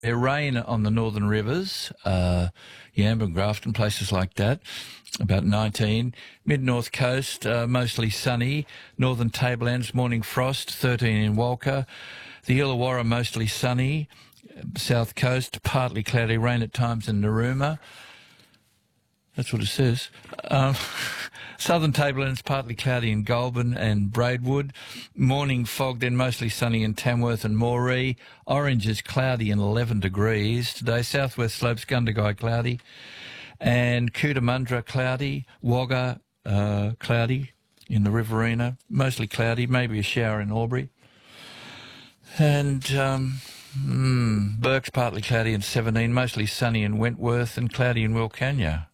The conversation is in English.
Rain on the northern rivers, Yamba and Grafton, places like that, about 19. Mid-north coast, mostly sunny. Northern Tablelands, morning frost, 13 in Walker. The Illawarra, mostly sunny. South coast, partly cloudy, rain at times in Narooma. That's what it says. Southern Tablelands, partly cloudy in Goulburn and Braidwood. Morning fog, then mostly sunny in Tamworth and Moree. Orange is cloudy and 11 degrees today. Southwest slopes, Gundagai cloudy. And Cootamundra cloudy. Wagga cloudy in the Riverina. Mostly cloudy, maybe a shower in Albury. And Burke's partly cloudy and 17. Mostly sunny in Wentworth and cloudy in Wilcannia.